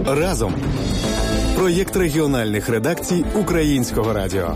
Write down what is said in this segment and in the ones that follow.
Разом. Проєкт регіональних редакцій Українського радіо.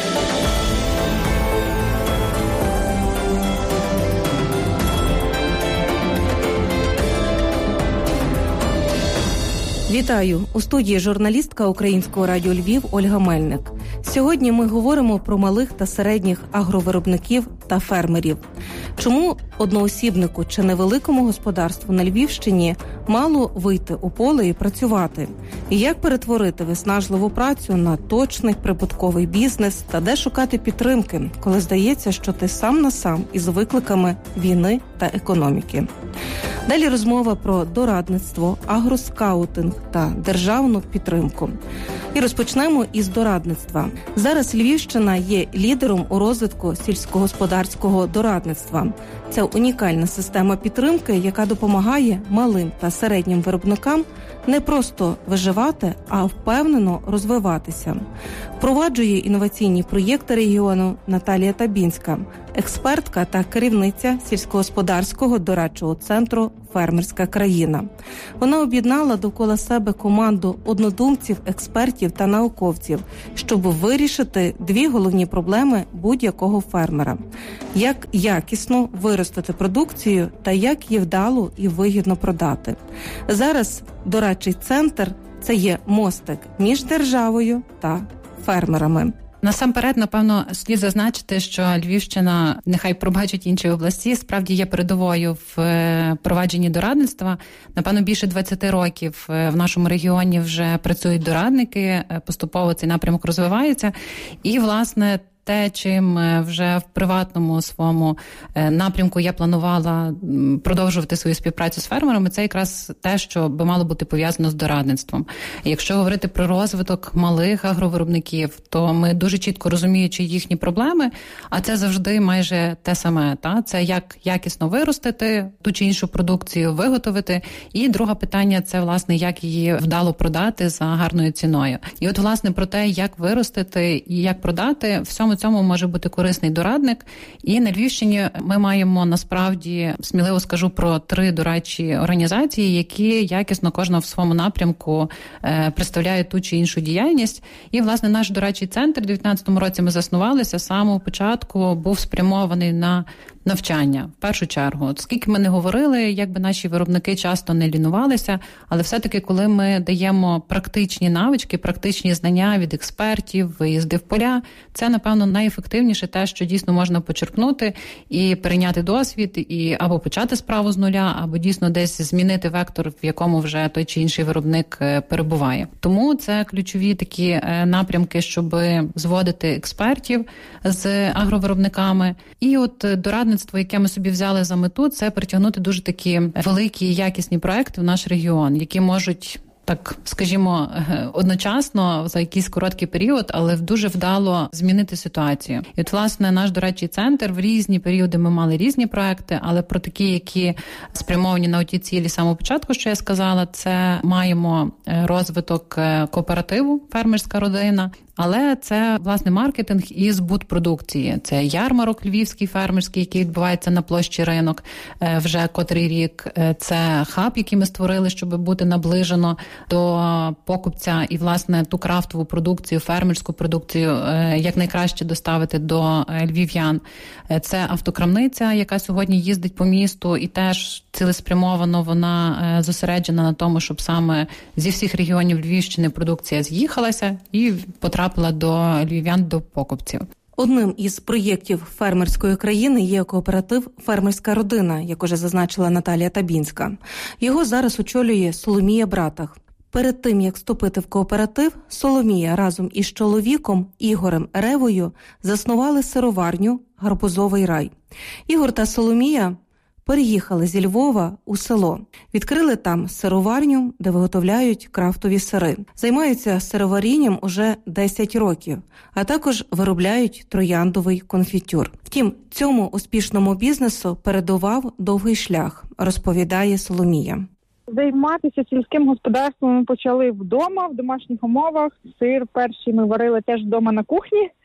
Вітаю! У студії журналістка Українського радіо Львів Ольга Мельник. Сьогодні ми говоримо про малих та середніх агровиробників та фермерів. Чому одноосібнику чи невеликому господарству на Львівщині мало вийти у поле і працювати? І як перетворити виснажливу працю на точний прибутковий бізнес та де шукати підтримки, коли здається, що ти сам на сам із викликами війни та економіки? Далі розмова про дорадництво, агроскаутинг та державну підтримку. І розпочнемо із дорадництва. Зараз Львівщина є лідером у розвитку сільськогосподарського дорадництва. Це унікальна система підтримки, яка допомагає малим та середнім виробникам не просто виживати, а впевнено розвиватися. Впроваджує інноваційні проєкти регіону Наталія Табінська, експертка та керівниця сільськогосподарського дорадчого центру «Фермерська країна». Вона об'єднала довкола себе команду однодумців, експертів та науковців, щоб вирішити дві головні проблеми будь-якого фермера. Як якісно виростити продукцію та як її вдало і вигідно продати. Зараз дорадчий центр – це є мостик між державою та фермерами. Насамперед, напевно, слід зазначити, що Львівщина, нехай пробачать інші області, справді є передовою в провадженні дорадництва. Напевно, більше 20 років в нашому регіоні вже працюють дорадники, поступово цей напрямок розвивається. І, власне, те, чим вже в приватному своєму напрямку я планувала продовжувати свою співпрацю з фермерами, це якраз те, що би мало бути пов'язано з дорадництвом. Якщо говорити про розвиток малих агровиробників, то ми дуже чітко розуміючи їхні проблеми, а це завжди майже те саме. Це як якісно виростити ту чи іншу продукцію, виготовити. І друге питання – це, власне, як її вдало продати за гарною ціною. І от, власне, про те, як виростити і як продати, всьому цьому може бути корисний дорадник. І на Львівщині ми маємо, насправді, сміливо скажу про 3 дорадчі організації, які якісно кожна в своєму напрямку представляють ту чи іншу діяльність. І, власне, наш дорадчий центр у 2019 році ми заснувалися, з самого початку був спрямований на навчання, в першу чергу. От скільки ми не говорили, якби наші виробники часто не лінувалися, але все-таки, коли ми даємо практичні навички, практичні знання від експертів, виїзди в поля, це, напевно, найефективніше те, що дійсно можна почерпнути і перейняти досвід, і або почати справу з нуля, або дійсно десь змінити вектор, в якому вже той чи інший виробник перебуває. Тому це ключові такі напрямки, щоб зводити експертів з агровиробниками. І от дорадництво, яке ми собі взяли за мету, це притягнути дуже такі великі і якісні проекти в наш регіон, які можуть, так скажімо, одночасно за якийсь короткий період, але дуже вдало змінити ситуацію. І от, власне, наш дорадчий центр в різні періоди ми мали різні проекти, але про такі, які спрямовані на оті цілі з самого початку, що я сказала, це маємо розвиток кооперативу «Фермерська родина», але це, власне, маркетинг і збут продукції. Це ярмарок львівський фермерський, який відбувається на площі Ринок вже котрий рік. Це хаб, який ми створили, щоб бути наближено до покупця і, власне, ту крафтову продукцію, фермерську продукцію якнайкраще доставити до львів'ян. Це автокрамниця, яка сьогодні їздить по місту і теж цілеспрямовано вона зосереджена на тому, щоб саме зі всіх регіонів Львівщини продукція з'їхалася і потрапила до львів'ян, до покупців. Одним із проєктів «Фермерської країни» є кооператив «Фермерська родина», як уже зазначила Наталія Табінська. Його зараз очолює Соломія Братах. Перед тим, як вступити в кооператив, Соломія разом із чоловіком Ігорем Ревою заснували сироварню «Гарбузовий рай». Ігор та Соломія переїхали зі Львова у село. Відкрили там сироварню, де виготовляють крафтові сири. Займаються сироварінням уже 10 років, а також виробляють трояндовий конфітюр. Втім, цьому успішному бізнесу передував довгий шлях, розповідає Соломія. Займатися сільським господарством ми почали вдома, в домашніх умовах. Сир перший ми варили теж вдома на кухні.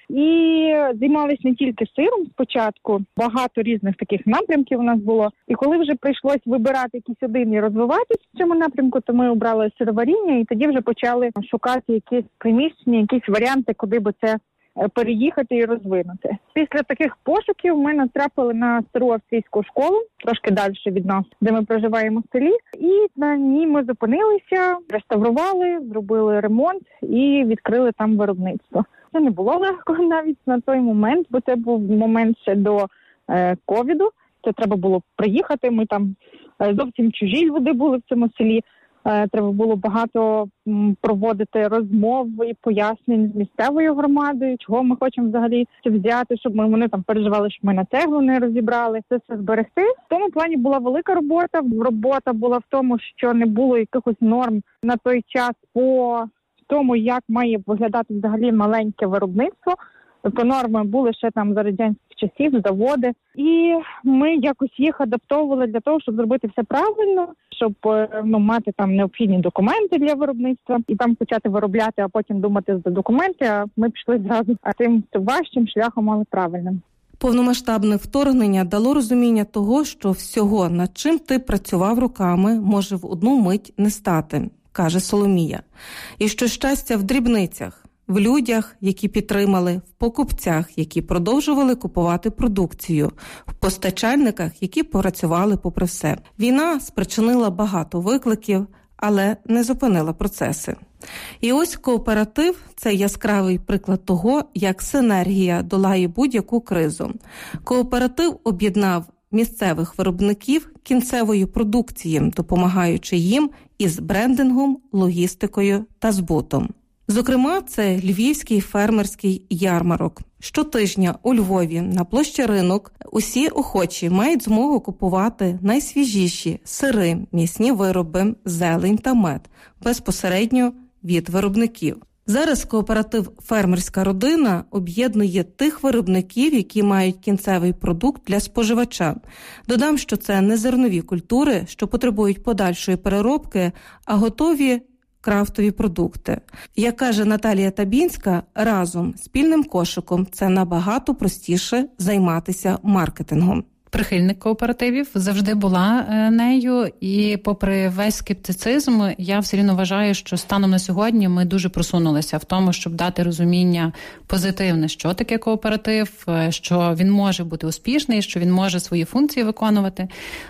І займалися не тільки сиром спочатку, багато різних таких напрямків у нас було. І коли вже прийшлось вибирати якийсь один і розвиватися в цьому напрямку, то ми обрали сироваріння і тоді вже почали шукати якісь приміщення, якісь варіанти, куди би це переїхати і розвинути. Після таких пошуків ми натрапили на стару австрійську школу, трошки далі від нас, де ми проживаємо в селі. І на ній ми зупинилися, реставрували, зробили ремонт і відкрили там виробництво. Це не було легко навіть на той момент, бо це був момент ще до ковіду. Це треба було приїхати, ми там зовсім чужі люди були в цьому селі. Треба було багато проводити розмов і пояснень з місцевою громадою, чого ми хочемо взагалі взяти, щоб вони там переживали, що ми на цеглу не розібрали. Це все зберегти. В тому плані була велика робота. Робота була в тому, що не було якихось норм на той час по тому, як має виглядати взагалі маленьке виробництво. Тобто норми були ще там за радянських часів, заводи. І ми якось їх адаптовували для того, щоб зробити все правильно, щоб мати там необхідні документи для виробництва і там почати виробляти, а потім думати за документи. А ми пішли зразу тим важчим шляхом, але правильним. Повномасштабне вторгнення дало розуміння того, що всього, над чим ти працював роками, може в одну мить не стати, каже Соломія. І що щастя в дрібницях. В людях, які підтримали, в покупцях, які продовжували купувати продукцію, в постачальниках, які попрацювали попри все. Війна спричинила багато викликів, але не зупинила процеси. І ось кооператив – це яскравий приклад того, як синергія долає будь-яку кризу. Кооператив об'єднав місцевих виробників кінцевою продукцією, допомагаючи їм із брендингом, логістикою та збутом. Зокрема, це Львівський фермерський ярмарок. Щотижня у Львові на площі Ринок усі охочі мають змогу купувати найсвіжіші сири, м'ясні вироби, зелень та мед безпосередньо від виробників. Зараз кооператив «Фермерська родина» об'єднує тих виробників, які мають кінцевий продукт для споживача. Додам, що це не зернові культури, що потребують подальшої переробки, а готові крафтові продукти. Як каже Наталія Табінська, разом, спільним кошиком – це набагато простіше займатися маркетингом. Прихильник кооперативів, завжди була нею, і попри весь скептицизм, я все рівно вважаю, що станом на сьогодні ми дуже просунулися в тому, щоб дати розуміння позитивне, що таке кооператив, що він може бути успішний, що він може свої функції виконувати.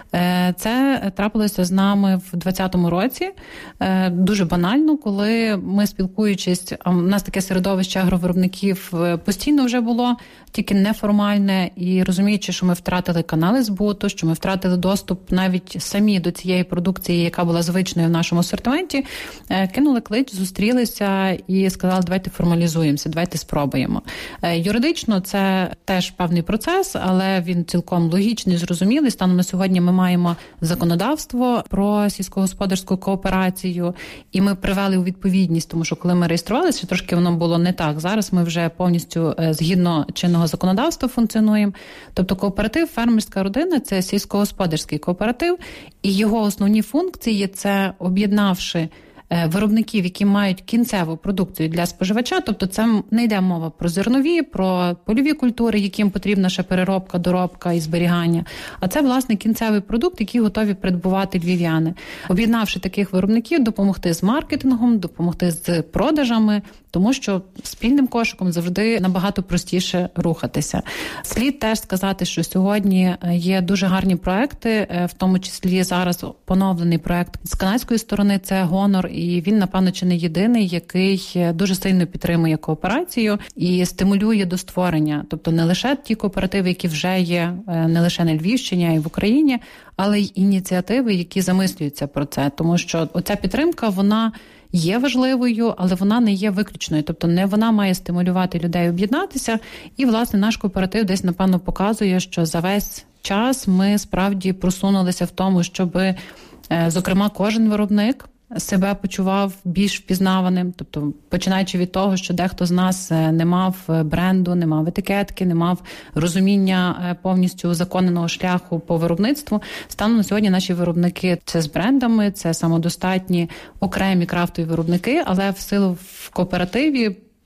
Це трапилося з нами в 2020 році, дуже банально, коли ми, спілкуючись, у нас таке середовище агровиробників постійно вже було, тільки неформальне, і розуміючи, що ми втратили канали збуту, що ми втратили доступ навіть самі до цієї продукції, яка була звичною в нашому асортименті, кинули клич, зустрілися і сказали, давайте формалізуємося, давайте спробуємо. Юридично це теж певний процес, але він цілком логічний, зрозумілий. Станом на сьогодні ми маємо законодавство про сільськогосподарську кооперацію, і ми привели у відповідність, тому що коли ми реєструвалися, трошки воно було не так. Зараз ми вже повністю згідно чинного законодавства функціонуємо. Тобто кооператив «Фермерська родина» – це сільськогосподарський кооператив, і його основні функції – це об'єднавши виробників, які мають кінцеву продукцію для споживача, тобто це не йде мова про зернові, про польові культури, яким потрібна ще переробка, доробка і зберігання, а це, власне, кінцевий продукт, який готові придбувати львів'яни. Об'єднавши таких виробників, допомогти з маркетингом, допомогти з продажами, тому що спільним кошиком завжди набагато простіше рухатися. Слід теж сказати, що сьогодні є дуже гарні проекти, в тому числі зараз поновлений проект з канадської сторони, це «Гонор», і він, напевно, чи не єдиний, який дуже сильно підтримує кооперацію і стимулює до створення. Тобто не лише ті кооперативи, які вже є не лише на Львівщині, а й в Україні, але й ініціативи, які замислюються про це. Тому що оця підтримка, вона є важливою, але вона не є виключною. Тобто не вона має стимулювати людей об'єднатися. І, власне, наш кооператив десь, напевно, показує, що за весь час ми справді просунулися в тому, щоб, зокрема, кожен виробник себе почував більш впізнаваним, тобто починаючи від того, що дехто з нас не мав бренду, не мав етикетки, не мав розуміння повністю узаконеного шляху по виробництву. Станом на сьогодні наші виробники – це з брендами, це самодостатні окремі крафтові виробники, але в силу в кооперативі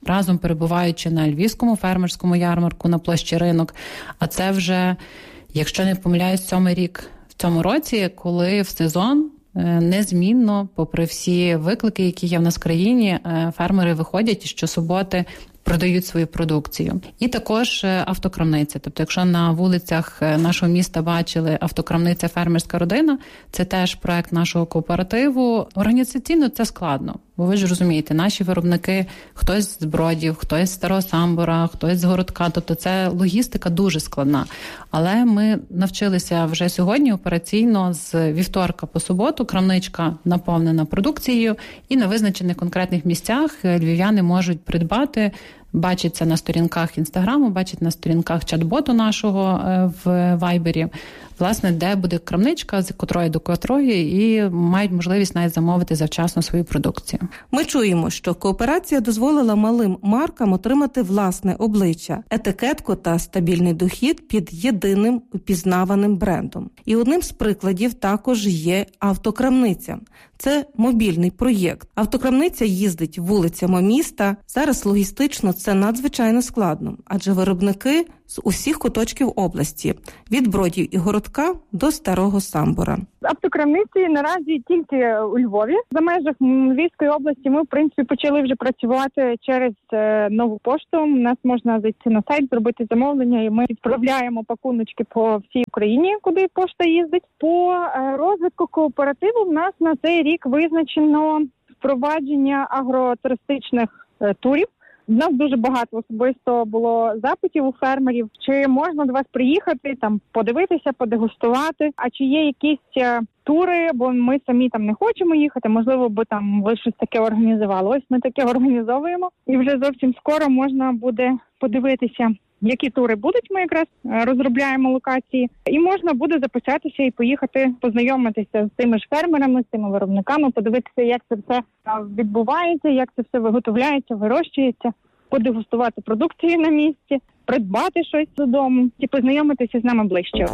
разом перебуваючи на Львівському фермерському ярмарку на площі Ринок. А це вже, якщо не помиляюсь, 7-й рік в цьому році, коли в сезон незмінно, попри всі виклики, які є в нас в країні, фермери виходять і щосуботи продають свою продукцію. І також автокрамниця. Тобто, якщо на вулицях нашого міста бачили автокрамниця «Фермерська родина», це теж проект нашого кооперативу. Організаційно це складно. Бо ви ж розумієте, наші виробники, хтось з Бродів, хтось з Старого Самбора, хтось з Городка, тобто це логістика дуже складна. Але ми навчилися вже сьогодні операційно з вівторка по суботу, крамничка наповнена продукцією, і на визначених конкретних місцях львів'яни можуть придбати, бачить це на сторінках Інстаграму, бачить на сторінках чат-боту нашого в Вайбері, власне, де буде крамничка, з котрої до котрої, і мають можливість навіть замовити завчасно свою продукцію. Ми чуємо, що кооперація дозволила малим маркам отримати власне обличчя, етикетку та стабільний дохід під єдиним упізнаваним брендом. І одним з прикладів також є автокрамниця. Це мобільний проєкт. Автокрамниця їздить вулицями міста. Зараз логістично це надзвичайно складно, адже виробники з усіх куточків області, від Бродів і Городка до Старого Самбора. Автокрамниці наразі тільки у Львові. За межах Львівської області ми, в принципі, почали вже працювати через нову пошту. У нас можна зайти на сайт, зробити замовлення, і ми відправляємо пакуночки по всій Україні, куди пошта їздить. По розвитку кооперативу в нас на цей рік визначено впровадження агротуристичних турів. У нас дуже багато особисто було запитів у фермерів, чи можна до вас приїхати, там подивитися, подегустувати, а чи є якісь тури, бо ми самі там не хочемо їхати, можливо, бо там ви щось таке організували. Ось ми таке організовуємо, і вже зовсім скоро можна буде подивитися, які тури будуть. Ми якраз розробляємо локації, і можна буде записатися і поїхати познайомитися з тими ж фермерами, з тими виробниками, подивитися, як це все відбувається, як це все виготовляється, вирощується, подегустувати продукцію на місці, придбати щось додому і познайомитися з нами ближче.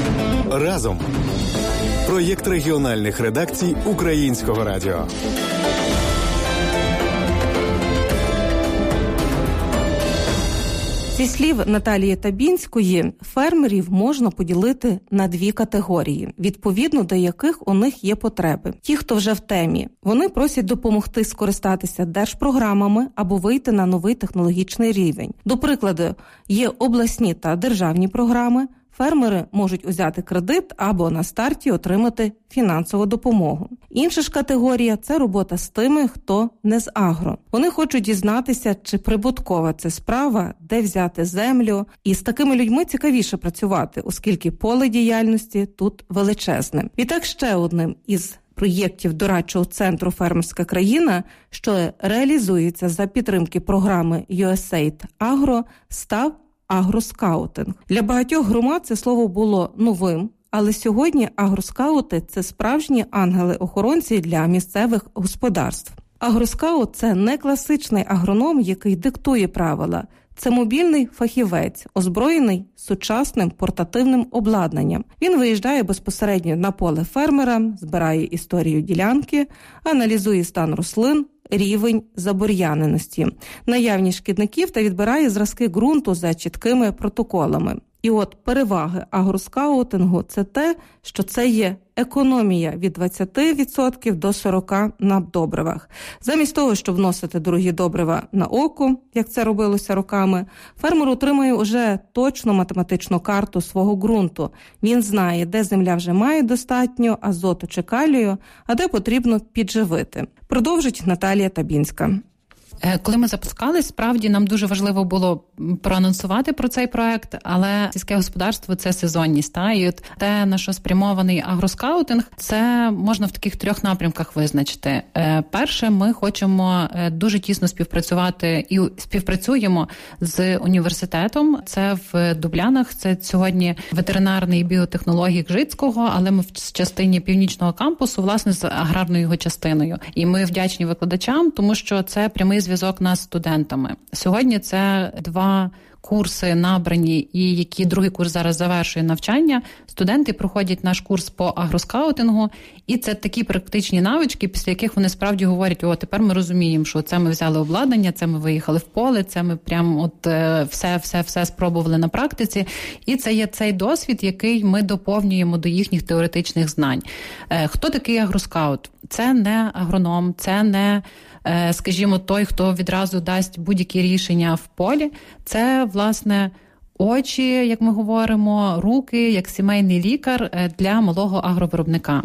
Разом. Проєкт регіональних редакцій Українського радіо. Зі слів Наталії Табінської, фермерів можна поділити на дві категорії, відповідно до яких у них є потреби. Ті, хто вже в темі, вони просять допомогти скористатися держпрограмами або вийти на новий технологічний рівень. До прикладу, є обласні та державні програми. Фермери можуть узяти кредит або на старті отримати фінансову допомогу. Інша ж категорія – це робота з тими, хто не з агро. Вони хочуть дізнатися, чи прибуткова це справа, де взяти землю. І з такими людьми цікавіше працювати, оскільки поле діяльності тут величезне. Відтак ще одним із проєктів дорадчого центру «Фермерська країна», що реалізується за підтримки програми USAID Agro, став агроскаутинг. Для багатьох громад це слово було новим, але сьогодні агроскаути – це справжні ангели-охоронці для місцевих господарств. Агроскаут – це не класичний агроном, який диктує правила. Це мобільний фахівець, озброєний сучасним портативним обладнанням. Він виїжджає безпосередньо на поле фермера, збирає історію ділянки, аналізує стан рослин, рівень забур'яненості, наявність шкідників та відбирає зразки ґрунту за чіткими протоколами. І от переваги агроскаутингу – це те, що це є економія від 20% до 40% на добривах. Замість того, щоб вносити дорогі добрива на око, як це робилося роками, фермер отримує уже точну математичну карту свого ґрунту. Він знає, де земля вже має достатньо азоту чи калію, а де потрібно підживити. Продовжить Наталія Табінська. Коли ми запускались, справді нам дуже важливо було проанонсувати про цей проект, але сільське господарство – це сезонність. І от те, на що спрямований агроскаутинг, це можна в таких 3 напрямках визначити. Перше, ми хочемо дуже тісно співпрацювати і співпрацюємо з університетом. Це в Дублянах, це сьогодні ветеринарний біотехнологій Гжицького, але ми в частині північного кампусу, власне, з аграрною його частиною. І ми вдячні викладачам, тому що це прямий зв'язок нас з студентами. Сьогодні це 2 курси набрані і які другий курс зараз завершує навчання, студенти проходять наш курс по агроскаутингу, і це такі практичні навички, після яких вони справді говорять, тепер ми розуміємо, що це ми взяли обладнання, це ми виїхали в поле, це ми прям все спробували на практиці, і це є цей досвід, який ми доповнюємо до їхніх теоретичних знань. Хто такий агроскаут? Це не агроном, це не, скажімо, той, хто відразу дасть будь-які рішення в полі. Це, власне, очі, як ми говоримо, руки, як сімейний лікар для малого агровиробника.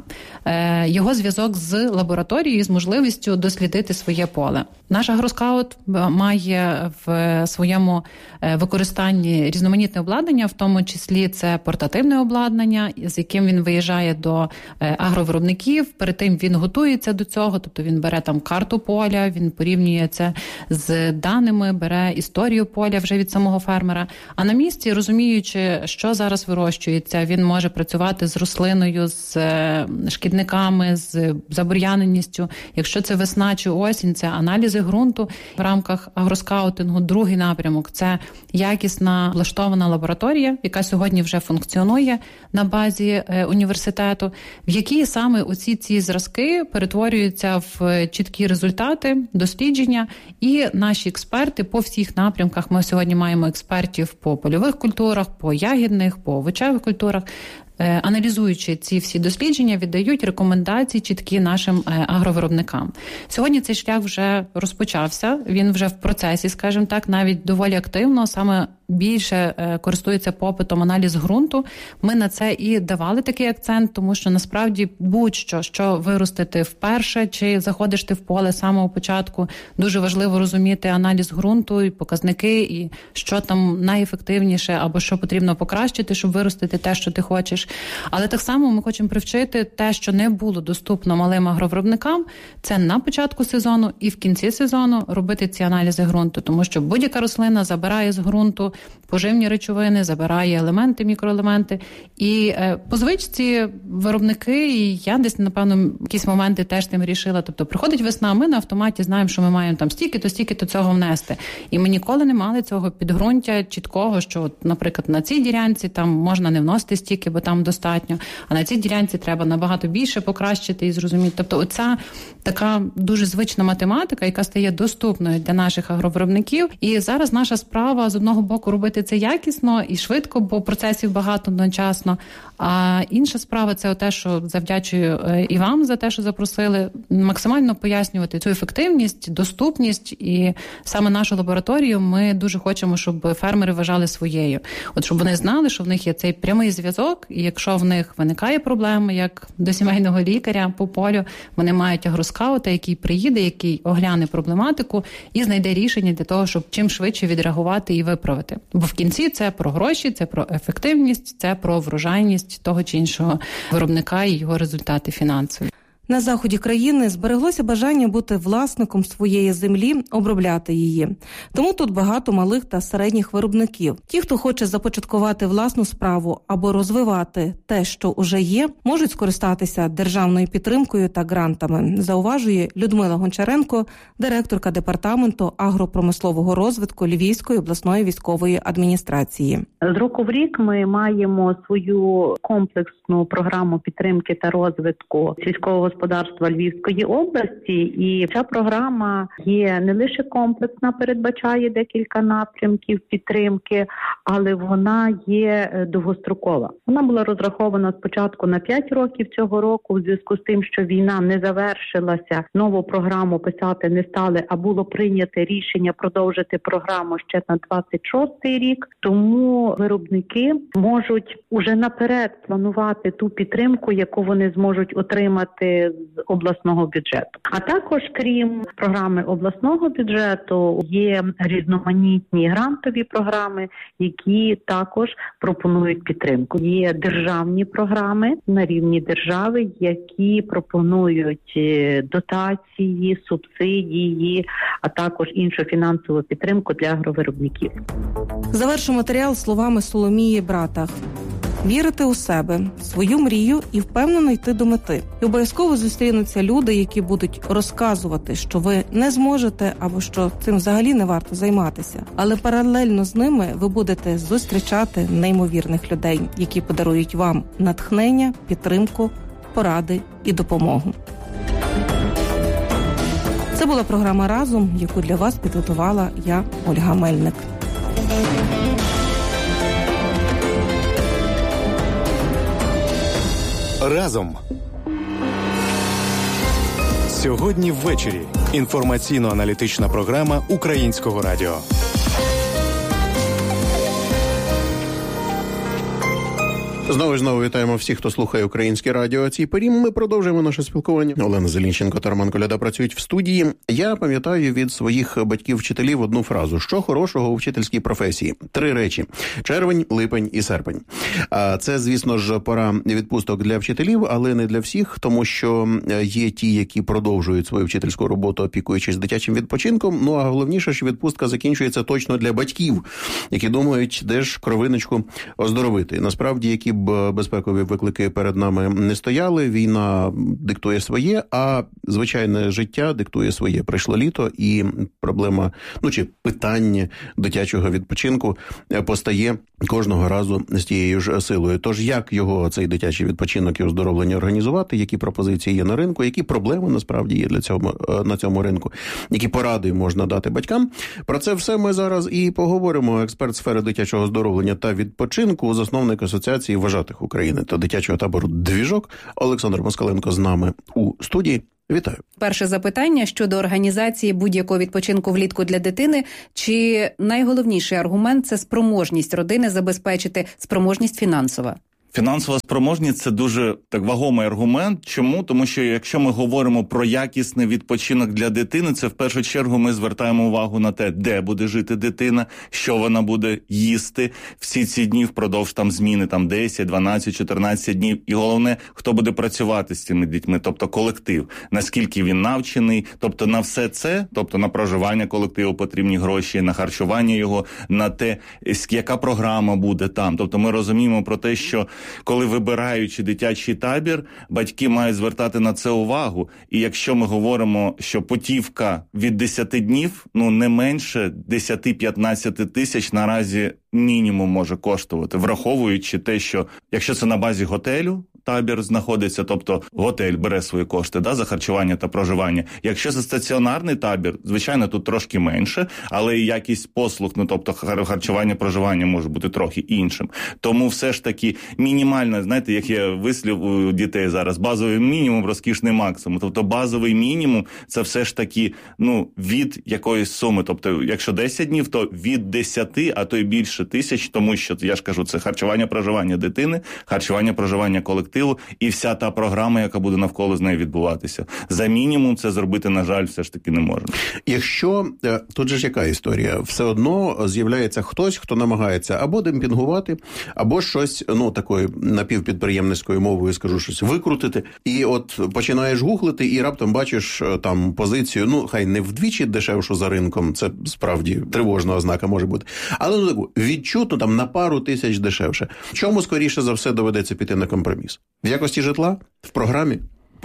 Його зв'язок з лабораторією, з можливістю дослідити своє поле. Наш агроскаут має в своєму використанні різноманітне обладнання, в тому числі це портативне обладнання, з яким він виїжджає до агровиробників. Перед тим він готується до цього, тобто він бере там карту поля, він порівнює це з даними, бере історію поля вже від самого фермера. А на місці, розуміючи, що зараз вирощується, він може працювати з рослиною, з шкідниками, з забур'яненістю. Якщо це весна чи осінь, це аналізи ґрунту в рамках агроскаутингу. Другий напрямок – це якісна влаштована лабораторія, яка сьогодні вже функціонує на базі університету, в якій саме ці зразки перетворюються в чіткі результати, дослідження, і наші експерти по всіх напрямках, ми сьогодні маємо експертів по польових культурах, по ягідних, по овочевих культурах, аналізуючи ці всі дослідження, віддають рекомендації чіткі нашим агровиробникам. Сьогодні цей шлях вже розпочався, він вже в процесі, скажімо так, навіть доволі активно, саме більше користується попитом аналіз ґрунту. Ми на це і давали такий акцент, тому що насправді будь-що, що виростити вперше, чи заходиш ти в поле з самого початку, дуже важливо розуміти аналіз ґрунту і показники, і що там найефективніше, або що потрібно покращити, щоб виростити те, що ти хочеш. Але так само ми хочемо привчити те, що не було доступно малим агровиробникам, це на початку сезону і в кінці сезону робити ці аналізи ґрунту, тому що будь-яка рослина забирає з ґрунту поживні речовини, забирає елементи, мікроелементи. І по звичці виробники, і я десь, напевно, якісь моменти теж тим рішила. Тобто приходить весна, ми на автоматі знаємо, що ми маємо там стільки-то цього внести. І ми ніколи не мали цього підґрунтя чіткого, що, наприклад, на цій ділянці там можна не вносити стільки, бо там достатньо, а на цій ділянці треба набагато більше покращити і зрозуміти. Тобто оця така дуже звична математика, яка стає доступною для наших агровиробників. І зараз наша справа з одного боку робити це якісно і швидко, бо процесів багато одночасно. А інша справа – це те, що завдячую і вам за те, що запросили, максимально пояснювати цю ефективність, доступність. І саме нашу лабораторію ми дуже хочемо, щоб фермери вважали своєю. От щоб вони знали, що в них є цей прямий зв'язок, і якщо в них виникає проблема, як до сімейного лікаря по полю, вони мають агроскаута, який приїде, який огляне проблематику і знайде рішення для того, щоб чим швидше відреагувати і виправити. Бо в кінці це про гроші, це про ефективність, це про врожайність того чи іншого виробника і його результати фінансові. На заході країни збереглося бажання бути власником своєї землі, обробляти її. Тому тут багато малих та середніх виробників. Ті, хто хоче започаткувати власну справу або розвивати те, що уже є, можуть скористатися державною підтримкою та грантами, зауважує Людмила Гончаренко, директорка департаменту агропромислового розвитку Львівської обласної військової адміністрації. З року в рік ми маємо свою комплексну програму підтримки та розвитку сільського господарства Львівської області, і ця програма є не лише комплексна, передбачає декілька напрямків підтримки, але вона є довгострокова. Вона була розрахована спочатку на 5 років цього року, в зв'язку з тим, що війна не завершилася, нову програму писати не стали, а було прийнято рішення продовжити програму ще на 26-й рік, тому виробники можуть уже наперед планувати ту підтримку, яку вони зможуть отримати з обласного бюджету. А також, крім програми обласного бюджету, є різноманітні грантові програми, які також пропонують підтримку. Є державні програми на рівні держави, які пропонують дотації, субсидії, а також іншу фінансову підтримку для агровиробників. Завершу матеріал словами Соломії Братах. вірити у себе, свою мрію і впевнено йти до мети. І обов'язково зустрінуться люди, які будуть розказувати, що ви не зможете або що цим взагалі не варто займатися. Але паралельно з ними ви будете зустрічати неймовірних людей, які подарують вам натхнення, підтримку, поради і допомогу. Це була програма «Разом», яку для вас підготувала я, Ольга Мельник. Разом. Сьогодні ввечері. Інформаційно-аналітична програма Українського радіо. Знову вітаємо всіх, хто слухає Українське радіо. Цій порі ми продовжуємо наше спілкування. Олена Зелінченко та Роман Коляда працюють в студії. Я пам'ятаю від своїх батьків-вчителів одну фразу: що хорошого у вчительській професії? 3 речі: червень, липень і серпень. Це, звісно ж, пора відпусток для вчителів, але не для всіх, тому що є ті, які продовжують свою вчительську роботу, опікуючись дитячим відпочинком. Ну, а головніше, що відпустка закінчується точно для батьків, які думають, де ж кровиночку оздоровити. Насправді, які б безпекові виклики перед нами не стояли, війна диктує своє, а звичайне життя диктує своє. Прийшло літо, і проблема, чи питання дитячого відпочинку постає кожного разу з тією ж силою. Тож як його, цей дитячий відпочинок і оздоровлення організувати, які пропозиції є на ринку, які проблеми насправді є на цьому ринку, які поради можна дати батькам? Про це все ми зараз і поговоримо. Експерт сфери дитячого оздоровлення та відпочинку, засновник Асоціації вважатих України та дитячого табору «Двіжок» Олександр Москаленко з нами у студії. Вітаю. Перше запитання щодо організації будь-якого відпочинку влітку для дитини. Чи найголовніший аргумент – це спроможність родини забезпечити, спроможність фінансова? Фінансова спроможність – це дуже вагомий аргумент. Чому? Тому що якщо ми говоримо про якісний відпочинок для дитини, це в першу чергу ми звертаємо увагу на те, де буде жити дитина, що вона буде їсти всі ці дні впродовж зміни 10, 12, 14 днів. І головне, хто буде працювати з цими дітьми, тобто колектив, наскільки він навчений, тобто на все це, тобто на проживання колективу потрібні гроші, на харчування його, на те, яка програма буде там. Тобто ми розуміємо про те, що коли вибираючи дитячий табір, батьки мають звертати на це увагу. І якщо ми говоримо, що путівка від 10 днів, не менше 10-15 тисяч наразі мінімум може коштувати, враховуючи те, що якщо це на базі готелю, табір знаходиться, тобто готель бере свої кошти за харчування та проживання. Якщо це стаціонарний табір, звичайно, тут трошки менше, але і якість послуг, тобто харчування, проживання може бути трохи іншим. Тому все ж таки мінімально, знаєте, як є вислів у дітей зараз, базовий мінімум, розкішний максимум. Тобто базовий мінімум – це все ж таки, від якоїсь суми. Тобто, якщо 10 днів, то від 10, а то й більше тисяч, тому що, я ж кажу, це харчування, проживання дитини, харчування, проживання колективу і вся та програма, яка буде навколо з нею відбуватися. За мінімум це зробити, на жаль, все ж таки не можна. Якщо, тут же ж яка історія? Все одно з'являється хтось, хто намагається або демпінгувати, або щось, такою напівпідприємницькою мовою, скажу, щось викрутити. І от починаєш гуглити і раптом бачиш там позицію, хай не вдвічі дешевшу за ринком, це справді тривожна ознака може бути, але таку відчутно на пару тисяч дешевше. Чому, скоріше за все, доведеться піти на компроміс? В якості житла? В програмі?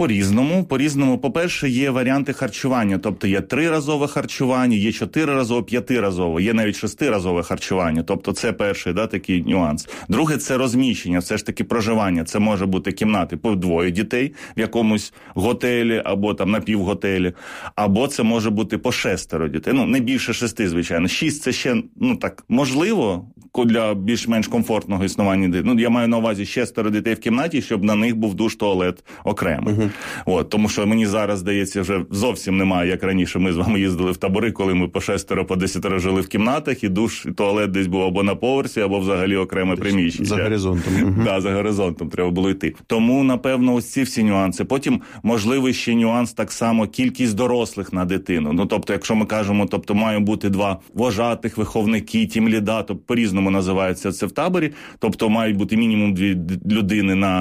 По-різному. По-перше, є варіанти харчування. Тобто є 3-разове харчування, є 4-разове, 5-разове, є навіть 6-разове харчування. Тобто це перший такий нюанс. Друге – це розміщення, все ж таки проживання. Це може бути кімнати по 2 дітей в якомусь готелі або напівготелі. Або це може бути по 6 дітей. Не більше 6, звичайно. 6 – це ще, можливо, для більш-менш комфортного існування. Я маю на увазі 6 дітей в кімнаті, щоб на них був душ-туалет окремо. Тому що мені зараз, здається, вже зовсім немає, як раніше ми з вами їздили в табори, коли ми по 6, по 10 жили в кімнатах, і душ, і туалет десь був або на поверсі, або взагалі окреме приміщення. За горизонтом. За горизонтом треба було йти. Тому, напевно, ось ці всі нюанси. Потім, можливий ще нюанс так само кількість дорослих на дитину. Тобто, якщо ми кажемо, має бути 2 вожатих, виховники, тімліда, то по-різному по-різному називається це в таборі, тобто мають бути мінімум 2 людини на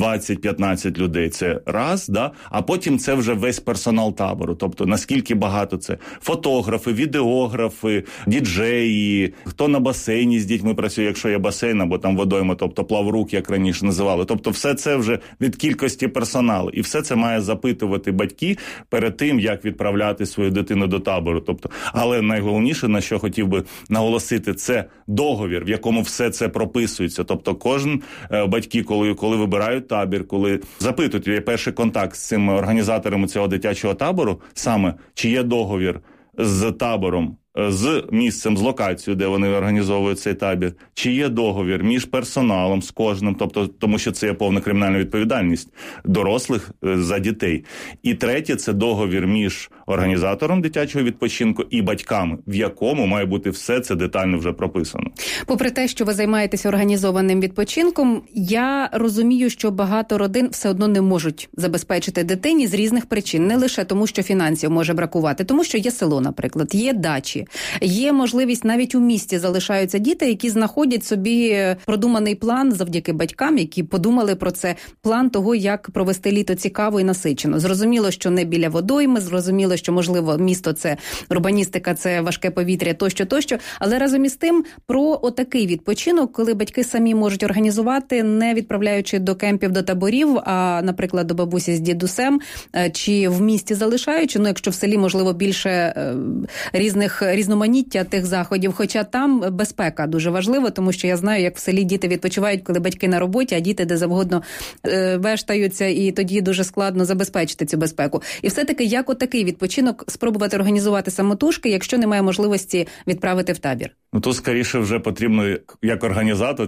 20-15 людей, це раз, да? А потім це вже весь персонал табору, тобто наскільки багато це фотографи, відеографи, діджеї, хто на басейні з дітьми працює, якщо є басейн, або там водойма, тобто плаврук, як раніше називали, тобто все це вже від кількості персоналу, і все це має запитувати батьки перед тим, як відправляти свою дитину до табору, тобто, але найголовніше, на що хотів би наголосити, це договір, в якому все це прописується. Тобто кожен батьки, коли вибирають табір, коли запитують, є перший контакт з цими організаторами цього дитячого табору, саме чи є договір з табором, з місцем, з локацією, де вони організовують цей табір, чи є договір між персоналом, з кожним, тобто, тому що це є повна кримінальна відповідальність дорослих за дітей. І третє – це договір між організатором дитячого відпочинку і батьками, в якому має бути все це детально вже прописано. Попри те, що ви займаєтеся організованим відпочинком, я розумію, що багато родин все одно не можуть забезпечити дитині з різних причин. Не лише тому, що фінансів може бракувати, тому що є село, наприклад, є дачі. Є можливість, навіть у місті залишаються діти, які знаходять собі продуманий план завдяки батькам, які подумали про це, план того, як провести літо цікаво і насичено. Зрозуміло, що не біля водойми, зрозуміло, що, можливо, місто – це урбаністика, це важке повітря, тощо, але разом із тим про отакий відпочинок, коли батьки самі можуть організувати, не відправляючи до кемпів, до таборів, а, наприклад, до бабусі з дідусем, чи в місті залишаючи, якщо в селі, можливо, більше різноманіття тих заходів, хоча там безпека дуже важлива, тому що я знаю, як в селі діти відпочивають, коли батьки на роботі, а діти де завгодно вештаються, і тоді дуже складно забезпечити цю безпеку. І все-таки, як отакий відпочинок спробувати організувати самотужки, якщо немає можливості відправити в табір? То скоріше вже потрібно, як організатор,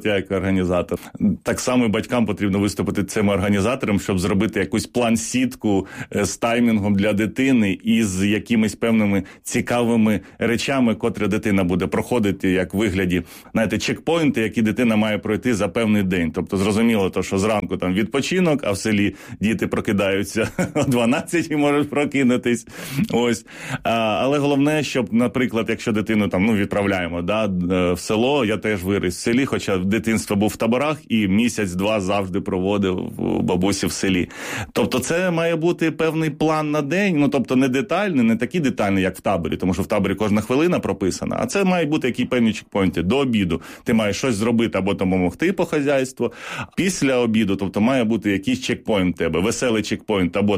так само і батькам потрібно виступити цим організатором, щоб зробити якусь план-сітку з таймінгом для дитини і з якимись певними цікавими речами, котрі дитина буде проходити, як в вигляді, чекпоінти, які дитина має пройти за певний день. Тобто зрозуміло, що зранку там відпочинок, а в селі діти прокидаються о 12 і можуть прокинутись. Ось. Але головне, щоб, наприклад, якщо дитину відправляємо, в село, я теж виріс в селі, хоча дитинство був в таборах і місяць-два завжди проводив у бабусі в селі. Тобто це має бути певний план на день, тобто не детальний, не такий детальний, як в таборі, тому що в таборі кожна хвилина прописана, а це мають бути якісь певні чекпоінти. До обіду ти маєш щось зробити або допомогти по хазяйству. Після обіду, тобто має бути якийсь чекпоінт в тебе, веселий чекпоінт, або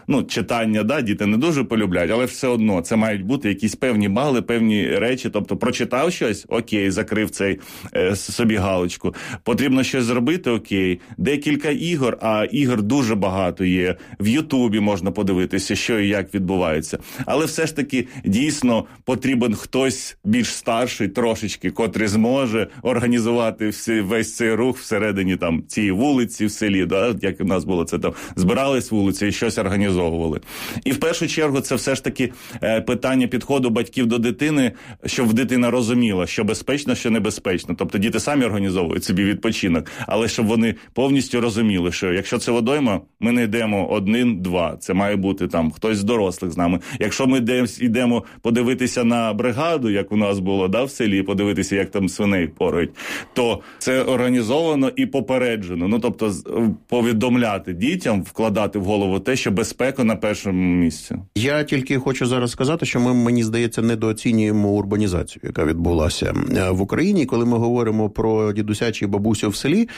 читання, діти не дуже полюбляють, але все одно це мають бути якісь певні бали, певні речі, тобто прочитав щось, окей, закрив цей собі галочку. Потрібно щось зробити, окей. Декілька ігор, а ігор дуже багато є. В Ютубі можна подивитися, що і як відбувається. Але все ж таки, дійсно, потрібен хтось більш старший трошечки, котрий зможе організувати весь цей рух всередині цієї вулиці в селі, як у нас було це збирались вулиці і щось організовували. І в першу чергу це все ж таки питання підходу батьків до дитини, щоб дитина розуміла, що безпечно, що небезпечно. Тобто діти самі організовують собі відпочинок, але щоб вони повністю розуміли, що якщо це водойма, ми не йдемо один-два. Це має бути хтось з дорослих з нами. Якщо ми йдемо подивитися на бригаду, як у нас було в селі, подивитися, як там свиней порають, то це організовано і попереджено. Тобто повідомляти дітям, вкладати в голову те, що безпека на першому місці. Я тільки хочу зараз сказати, що ми, мені здається, недооцінюємо урбанізацію, яка відбулася в Україні. Коли ми говоримо про дідуся чи бабусю в селі,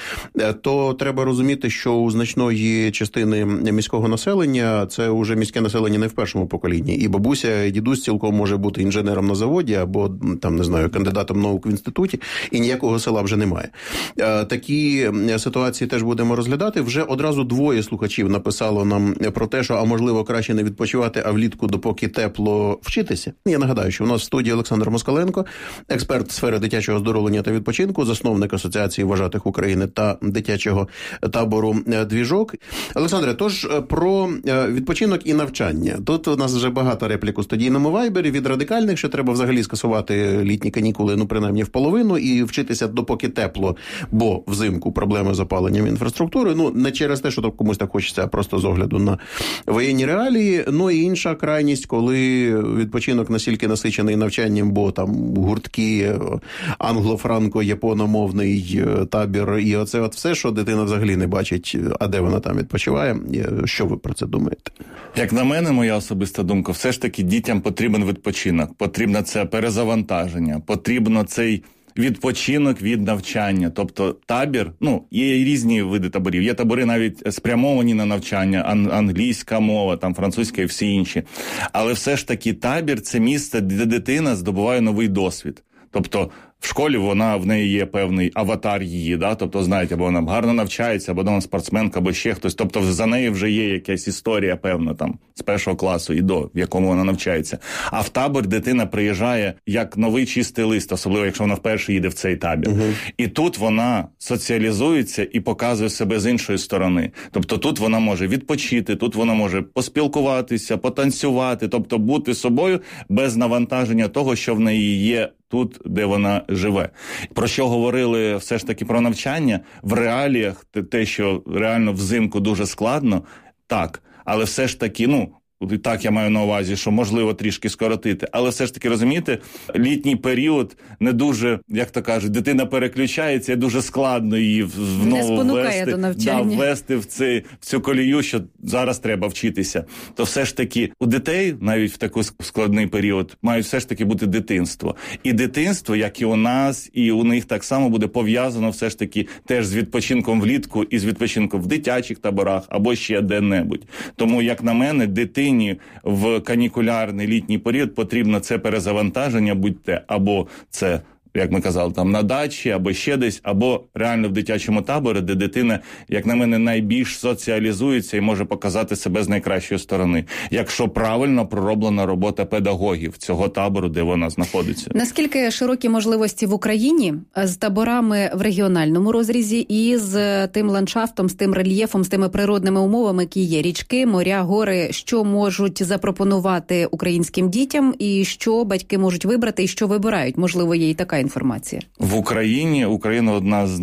то треба розуміти, що у значної частини міського населення це вже міське населення не в першому поколінні. І бабуся, і дідусь цілком може бути інженером на заводі або, кандидатом наук в інституті, і ніякого села вже немає. Такі ситуації теж будемо розглядати. Вже одразу двоє слухачів написало нам про те, що, можливо, краще не відпочивати, а влітку, допоки тепло, вчитися. Я нагадаю, що у нас в студії Олександр Москаленко, експерт сфери дитячого оздоровлення та відпочинку, засновник Асоціації вважатих України та дитячого табору «Двіжок». Олександре, тож про відпочинок і навчання. Тут у нас вже багато реплік у студійному вайбері від радикальних інакше треба взагалі скасувати літні канікули, принаймні в половину, і вчитися допоки тепло, бо взимку проблеми з опаленням інфраструктури, не через те, що комусь так хочеться, а просто з огляду на воєнні реалії. І інша крайність, коли відпочинок настільки насичений навчанням, бо там гуртки, англо-франко-япономовний табір, і оце все, що дитина взагалі не бачить, а де вона там відпочиває. Що ви про це думаєте? Як на мене, моя особиста думка, все ж таки дітям потрібен відпочинок, потрібно це перезавантаження, потрібно цей відпочинок від навчання. Тобто табір, є різні види таборів. Є табори навіть спрямовані на навчання, англійська мова, там французька і всі інші. Але все ж таки табір – це місце, де дитина здобуває новий досвід. Тобто в школі в неї є певний аватар її, тобто, знаєте, або вона гарно навчається, або вона спортсменка, або ще хтось. Тобто за нею вже є якась історія, певна, там, з першого класу і до, в якому вона навчається. А в табор дитина приїжджає як новий чистий лист, особливо, якщо вона вперше їде в цей табір. І тут вона соціалізується і показує себе з іншої сторони. Тобто тут вона може відпочити, тут вона може поспілкуватися, потанцювати, тобто бути собою без навантаження того, що в неї є тут, де вона живе. Про що говорили все ж таки про навчання? В реаліях те, що реально взимку дуже складно, так. Але все ж таки, так я маю на увазі, що можливо трішки скоротити. Але все ж таки, розумієте, літній період не дуже, як то кажуть, дитина переключається, і дуже складно її знову ввести в цю колію, що зараз треба вчитися. То все ж таки у дітей, навіть в такий складний період, мають все ж таки бути дитинство. І дитинство, як і у нас, і у них так само буде пов'язано все ж таки теж з відпочинком влітку і з відпочинком в дитячих таборах або ще де-небудь. Тому, як на мене, дитині в канікулярний літній період потрібно це перезавантаження, будь-те, або це, як ми казали, там на дачі, або ще десь, або реально в дитячому таборі, де дитина, як на мене, найбільш соціалізується і може показати себе з найкращої сторони, якщо правильно пророблена робота педагогів цього табору, де вона знаходиться. Наскільки широкі можливості в Україні з таборами в регіональному розрізі і з тим ландшафтом, з тим рельєфом, з тими природними умовами, які є, річки, моря, гори, що можуть запропонувати українським дітям і що батьки можуть вибрати і що вибирають? Можливо, є і така інформація. В Україна одна з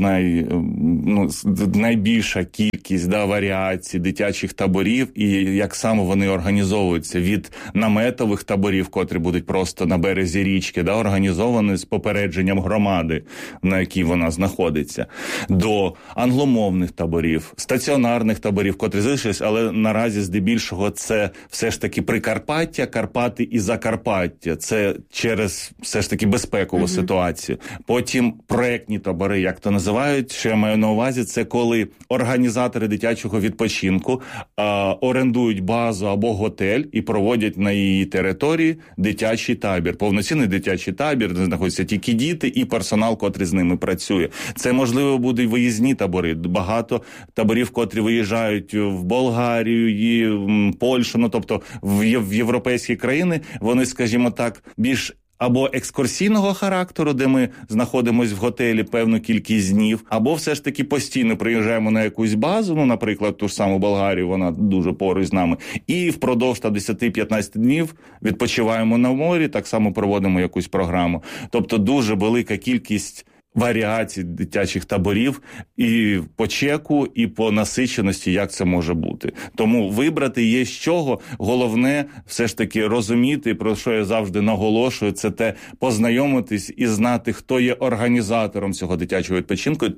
найбільша кількість варіацій дитячих таборів, і як саме вони організовуються від наметових таборів, котрі будуть просто на березі річки, організовані з попередженням громади, на якій вона знаходиться, до англомовних таборів, стаціонарних таборів, котрі залишились, але наразі здебільшого це все ж таки Прикарпаття, Карпати і Закарпаття. Це через все ж таки безпекову ситуацію. Потім проектні табори, як то називають, що я маю на увазі, це коли організатори дитячого відпочинку орендують базу або готель і проводять на її території дитячий табір. Повноцінний дитячий табір, де знаходяться тільки діти і персонал, котрий з ними працює. Це, можливо, будуть виїзні табори. Багато таборів, котрі виїжджають в Болгарію і Польщу, тобто в європейські країни, вони, скажімо так, більш або екскурсійного характеру, де ми знаходимося в готелі певну кількість днів, або все ж таки постійно приїжджаємо на якусь базу, наприклад, ту ж саму Болгарію, вона дуже поруч з нами, і впродовж 10-15 днів відпочиваємо на морі, так само проводимо якусь програму. Тобто дуже велика кількість варіацій дитячих таборів і по чеку, і по насиченості, як це може бути. Тому вибрати є з чого. Головне все ж таки розуміти, про що я завжди наголошую, це те познайомитись і знати, хто є організатором цього дитячого відпочинку.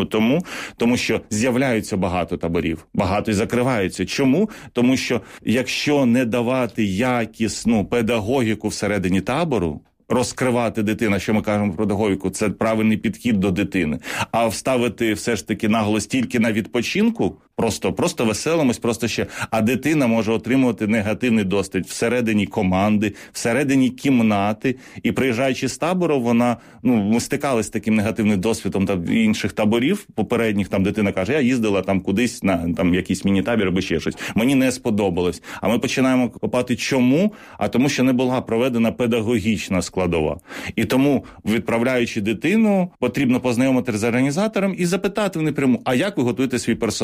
Тому що з'являються багато таборів, багато і закриваються. Чому? Тому що якщо не давати якісну педагогіку всередині табору, розкривати дитину, що ми кажемо про педагогіку, це правильний підхід до дитини. А вставити все ж таки наголос тільки на відпочинку, просто веселимось, а дитина може отримувати негативний досвід всередині команди, всередині кімнати. І приїжджаючи з табору, ми стикалися з таким негативним досвідом інших таборів попередніх, там дитина каже, я їздила там кудись на якийсь міні-табір або ще щось. Мені не сподобалось. А ми починаємо копати чому? А тому, що не була проведена педагогічна складова. І тому, відправляючи дитину, потрібно познайомитися з організатором і запитати напряму, а як ви готуєте свій персонал?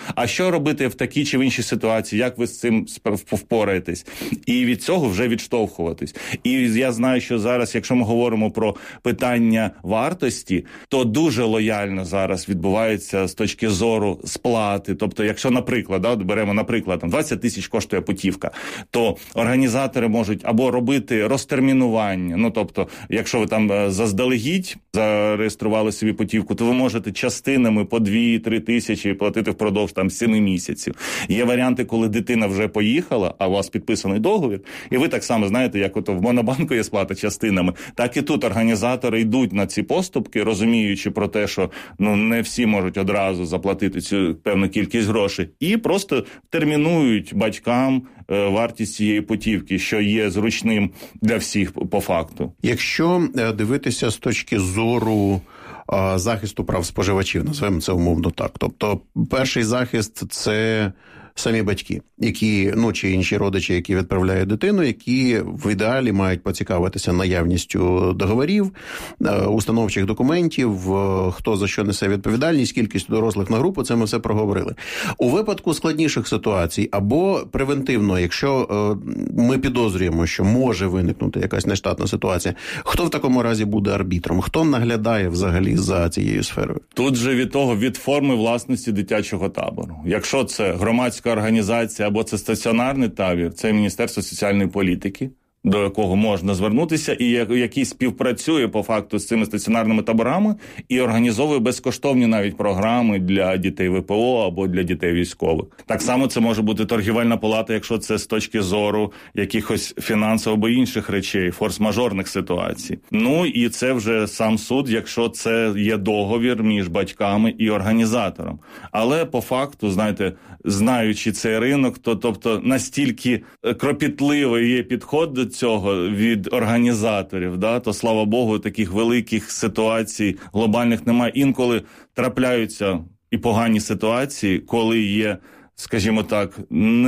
А що робити в такій чи в іншій ситуації? Як ви з цим впораєтесь? І від цього вже відштовхуватись. І я знаю, що зараз, якщо ми говоримо про питання вартості, то дуже лояльно зараз відбувається з точки зору сплати. Тобто, якщо, наприклад, беремо, наприклад, 20 тисяч коштує путівка, то організатори можуть або робити розтермінування, тобто, якщо ви там заздалегідь зареєстрували собі путівку, то ви можете частинами по 2-3 тисячі платити впродовж 7 місяців. Є варіанти, коли дитина вже поїхала, а у вас підписаний договір, і ви так само, знаєте, як в Монобанку є сплата частинами, так і тут організатори йдуть на ці поступки, розуміючи про те, що не всі можуть одразу заплатити цю певну кількість грошей, і просто термінують батькам вартість цієї путівки, що є зручним для всіх по факту. Якщо дивитися з точки зору захисту прав споживачів, назвемо це умовно так. Тобто перший захист – це самі батьки, які, чи інші родичі, які відправляють дитину, які в ідеалі мають поцікавитися наявністю договорів, установчих документів, хто за що несе відповідальність, кількість дорослих на групу, це ми все проговорили. У випадку складніших ситуацій або превентивно, якщо ми підозрюємо, що може виникнути якась нештатна ситуація, хто в такому разі буде арбітром? Хто наглядає взагалі за цією сферою? Тут же від форми власності дитячого табору. Якщо це громадська організація або це стаціонарний табір, це Міністерство соціальної політики, до якого можна звернутися, і який співпрацює по факту з цими стаціонарними таборами і організовує безкоштовні навіть програми для дітей ВПО або для дітей військових. Так само це може бути торгівельна палата, якщо це з точки зору якихось фінансових або інших речей, форс-мажорних ситуацій. І це вже сам суд, якщо це є договір між батьками і організатором. Але по факту, знаючи цей ринок, тобто настільки кропітливий є підход до цього від організаторів, то, слава Богу, таких великих ситуацій глобальних немає. Інколи трапляються і погані ситуації, коли є, скажімо так,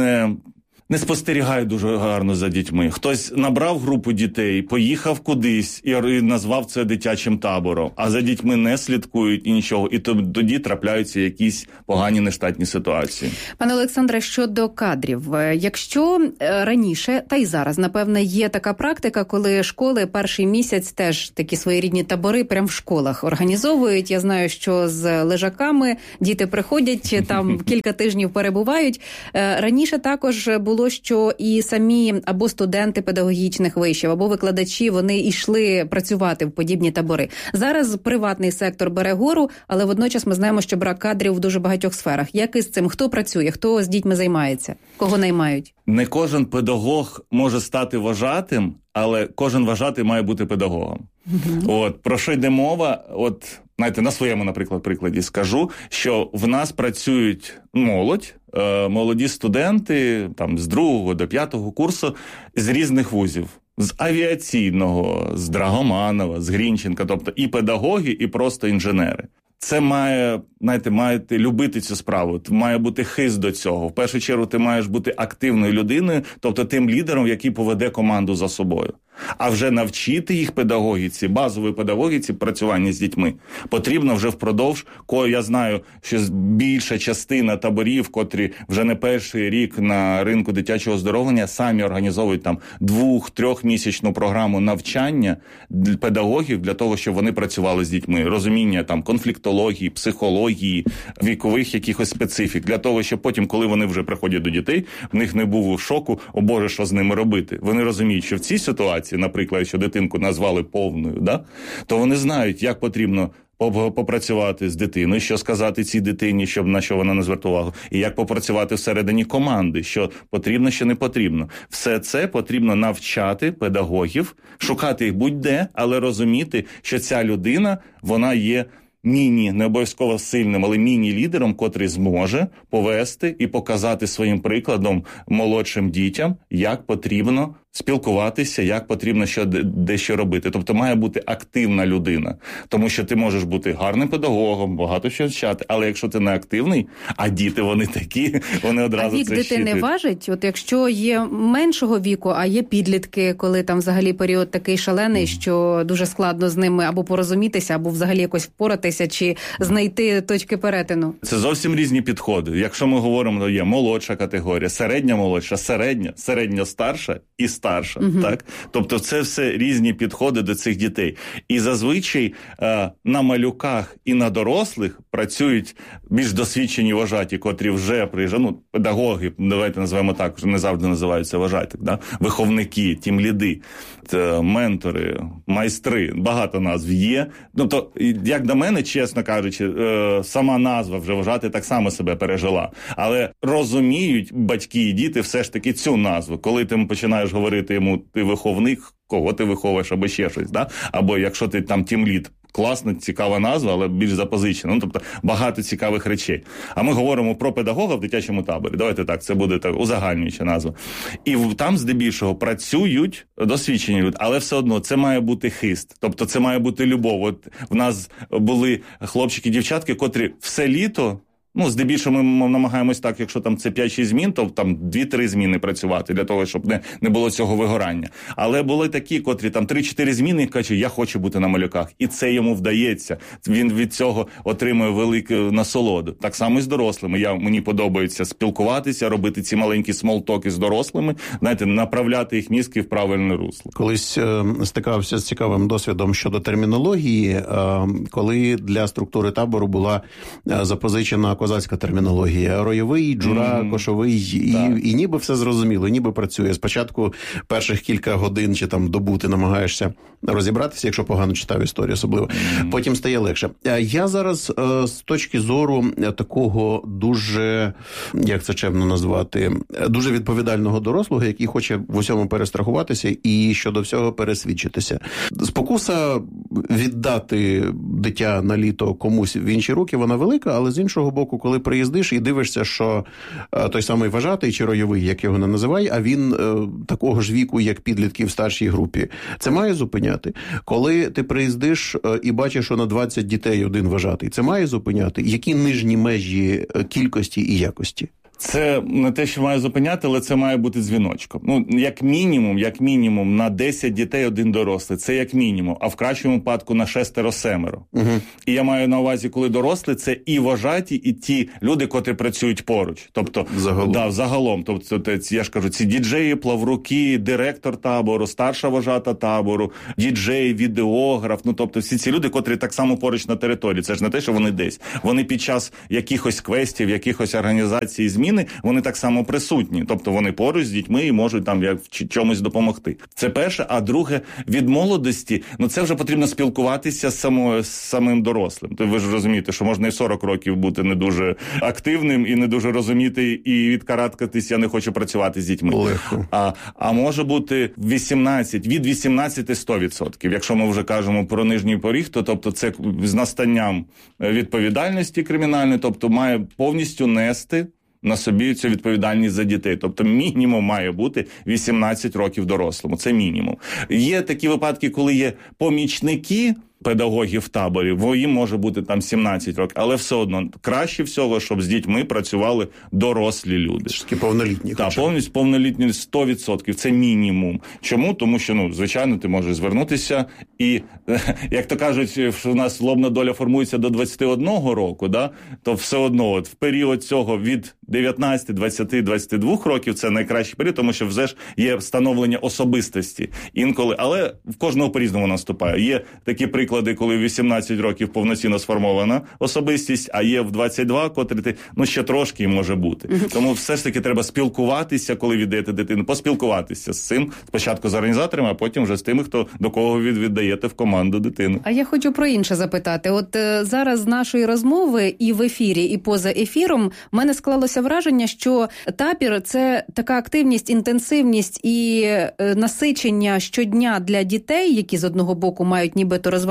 не спостерігають дуже гарно за дітьми. Хтось набрав групу дітей, поїхав кудись і назвав це дитячим табором, а за дітьми не слідкують і нічого. І тоді трапляються якісь погані нештатні ситуації. Пане Олександре, щодо кадрів. Якщо раніше, та й зараз, напевне, є така практика, коли школи перший місяць теж такі своєрідні табори прямо в школах організовують. Я знаю, що з лежаками діти приходять, там кілька тижнів перебувають. Раніше також було, що і самі або студенти педагогічних вишів, або викладачі, вони йшли працювати в подібні табори. Зараз приватний сектор бере гору, але водночас ми знаємо, що брак кадрів в дуже багатьох сферах. Як із цим? Хто працює? Хто з дітьми займається? Кого наймають? Не кожен педагог може стати вожатим, але кожен вожатий має бути педагогом. Про що йде мова? На своєму, наприклад, прикладі скажу, що в нас працюють молоді студенти з 2 до 5 курсу з різних вузів. З авіаційного, з Драгоманова, з Грінченка, тобто і педагоги, і просто інженери. Це маєте любити цю справу, має бути хист до цього. В першу чергу ти маєш бути активною людиною, тобто тим лідером, який поведе команду за собою. А вже навчити їх педагогіці, базової педагогіці працювання з дітьми потрібно вже впродовж, я знаю, що більша частина таборів, котрі вже не перший рік на ринку дитячого оздоровлення, самі організовують 2-3-місячну програму навчання педагогів для того, щоб вони працювали з дітьми. Розуміння конфліктології, психології, вікових якихось специфік. Для того, щоб потім, коли вони вже приходять до дітей, в них не був шоку, о Боже, що з ними робити. Вони розуміють, що в цій ситуації, наприклад, що дитинку назвали повною, то вони знають, як потрібно попрацювати з дитиною, що сказати цій дитині, щоб на що вона не звертала увагу, і як попрацювати всередині команди, що потрібно, що не потрібно. Все це потрібно навчати педагогів, шукати їх будь-де, але розуміти, що ця людина, вона є не обов'язково сильним, але міні-лідером, котрий зможе повести і показати своїм прикладом молодшим дітям, як потрібно спілкуватися, як потрібно дещо робити. Тобто має бути активна людина. Тому що ти можеш бути гарним педагогом, багато що вчати, але якщо ти не активний, а діти вони такі, вони одразу це щитують. А вік дитини важить? От якщо є меншого віку, а є підлітки, коли там взагалі період такий шалений, що дуже складно з ними або порозумітися, або взагалі якось впоратися, чи знайти точки перетину? Це зовсім різні підходи. Якщо ми говоримо, є молодша категорія, середня молодша, середня старша і старша. Так? Тобто це все різні підходи до цих дітей. І зазвичай на малюках і на дорослих працюють більш досвідчені вожаті, котрі вже приїжджають, педагоги, давайте називаємо так, не завжди називаються вожаті, да? Виховники, тімліди, ментори, майстри, багато назв є. Тобто, як до мене, чесно кажучи, сама назва вже вожати так само себе пережила. Але розуміють батьки і діти все ж таки цю назву. Коли ти починаєш говорити йому, ти виховник, кого ти виховуєш, або ще щось, да? Або якщо ти там тімлід, класна, цікава назва, але більш запозичена. Тобто багато цікавих речей. А ми говоримо про педагога в дитячому таборі. Давайте так, це буде так узагальнююча назва. І там здебільшого працюють досвідчені люди, але все одно це має бути хист. Тобто це має бути любов. От в нас були хлопчики-дівчатки, котрі все літо, здебільшого ми намагаємось так, якщо там це 5-6 змін, то там 2-3 зміни працювати, для того, щоб не було цього вигорання. Але були такі, котрі там 3-4 зміни, і кажуть, я хочу бути на малюках. І це йому вдається. Він від цього отримує велику насолоду. Так само і з дорослими. Мені подобається спілкуватися, робити ці маленькі смолтоки з дорослими, знаєте, направляти їх мізки в правильне русло. Колись стикався з цікавим досвідом щодо термінології, коли для структури табору була запозичена козацька термінологія. Ройовий, джура, кошовий, і ніби все зрозуміло, ніби працює. Спочатку перших кілька годин чи там добу ти намагаєшся розібратися, якщо погано читав історію особливо. Потім стає легше. Я зараз з точки зору такого дуже, як це чемно назвати, дуже відповідального дорослого, який хоче в усьому перестрахуватися і щодо всього пересвідчитися. Спокуса віддати дитя на літо комусь в інші руки, вона велика, але з іншого боку, коли приїздиш і дивишся, що той самий вожатий чи ройовий, як його не називай, а він такого ж віку, як підлітки в старшій групі, це має зупиняти. Коли ти приїздиш і бачиш, що на 20 дітей один вожатий, це має зупиняти. Які нижні межі кількості і якості? Це не те, що має зупиняти, але це має бути дзвіночком. Як мінімум, на 10 дітей один дорослий. Це як мінімум. А в кращому випадку на 6-7. І я маю на увазі, коли дорослі, це і вожаті, і ті люди, котрі працюють поруч. Тобто, загалом. Тобто, я ж кажу, ці діджеї, плавруки, директор табору, старша вожата табору, діджей, відеограф. Тобто, всі ці люди, котрі так само поруч на території. Це ж не те, що вони десь. Вони під час якихось квестів, якихось організацій, змін, вони так само присутні. Тобто вони поруч з дітьми і можуть там чомусь допомогти. Це перше. А друге, від молодості, це вже потрібно спілкуватися з самим дорослим. То ви ж розумієте, що можна і 40 років бути не дуже активним і не дуже розуміти і відкараткатись, я не хочу працювати з дітьми. Легко. А може бути від 18 100%. Якщо ми вже кажемо про нижній поріг, то тобто це з настанням відповідальності кримінальної, тобто має повністю нести на собі цю відповідальність за дітей. Тобто мінімум має бути 18 років дорослому. Це мінімум. Є такі випадки, коли є помічники педагогів в таборі, бо їм може бути там 17 років, але все одно краще всього, щоб з дітьми працювали дорослі люди. Такі повнолітні. Так, повністю повнолітні 100%. Це мінімум. Чому? Тому що, звичайно, ти можеш звернутися і, як то кажуть, що в нас лобна доля формується до 21 року, то все одно в період цього від 19, 20, 22 років це найкращий період, тому що вже ж є встановлення особистості інколи, але в кожного по-різному наступає. Є такі приклади, коли в 18 років повноцінно сформована особистість, а є в 22, котрі ти, ще трошки може бути. Тому все ж таки треба спілкуватися, коли віддаєте дитину, поспілкуватися з цим, спочатку з організаторами, а потім вже з тими, до кого віддаєте в команду дитину. А я хочу про інше запитати. От зараз з нашої розмови і в ефірі, і поза ефіром в мене склалося враження, що табір – це така активність, інтенсивність і насичення щодня для дітей, які з одного боку мають нібито розвантаження,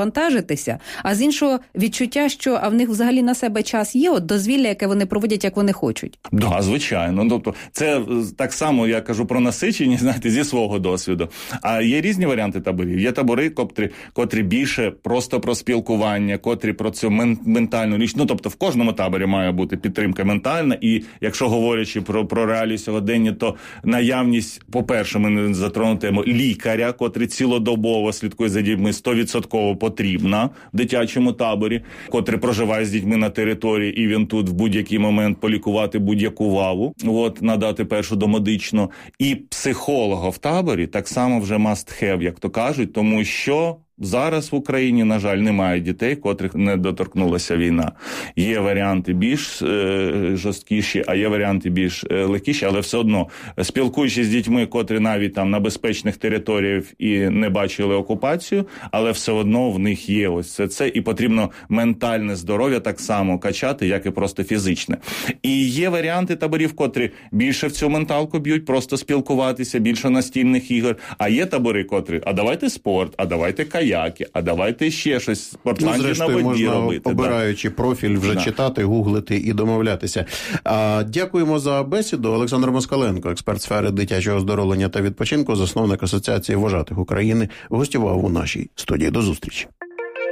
перевантажитися, а з іншого відчуття, що в них взагалі на себе час є, от дозвілля, яке вони проводять, як вони хочуть. Да, звичайно. Тобто це так само, я кажу про насиченість, знаєте, зі свого досвіду. А є різні варіанти таборів. Є табори, котрі більше просто про спілкування, котрі про цю ментальну річ. Тобто в кожному таборі має бути підтримка ментальна. І якщо говорячи про реалії сьогодення, то наявність, по-перше, ми не затронутимо лікаря, котрий цілодобово слідкує за дітьми, 100% потрібна в дитячому таборі, котрий проживає з дітьми на території, і він тут в будь-який момент полікувати будь-яку ваву, надати першу домедичну. І психолога в таборі так само вже must have, як то кажуть, тому що зараз в Україні, на жаль, немає дітей, котрих не доторкнулася війна. Є варіанти більш жорсткіші, а є варіанти більш легкіші, але все одно, спілкуючись з дітьми, котрі навіть там на безпечних територіях і не бачили окупацію, але все одно в них є ось це, і потрібно ментальне здоров'я так само качати, як і просто фізичне. І є варіанти таборів, котрі більше в цю менталку б'ють, просто спілкуватися, більше настільних ігор, а є табори, котрі, а давайте спорт, а давайте каяки, а давайте ще щось, спортландію на воді можна, робити. обираючи профіль, вже читати, гуглити і домовлятися. Дякуємо за бесіду. Олександр Москаленко, експерт сфери дитячого оздоровлення та відпочинку, засновник Асоціації вожатих України, гостював у нашій студії. До зустрічі.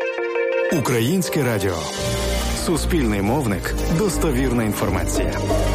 Українське радіо. Суспільний мовник. Достовірна інформація.